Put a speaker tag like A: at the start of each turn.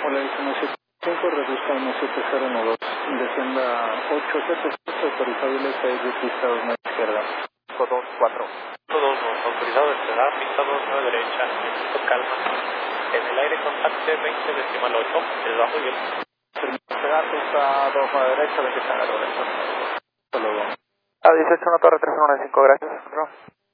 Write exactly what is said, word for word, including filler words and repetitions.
A: Hola, es uno siete cinco, reduzca uno siete cero uno dos, descienda ocho siete siete, autorizado y seis de pista dos nueve izquierda.
B: cinco dos cuatro. cinco dos dos, autorizado despegar, pista dos nueve derecha, necesito calma. En el aire contacte veinte decimal ocho, el bajo y el... Despegar, pista dos nueve derecha, veinte derecha. Hasta luego. A dieciocho, una torre tres uno nueve cinco, gracias.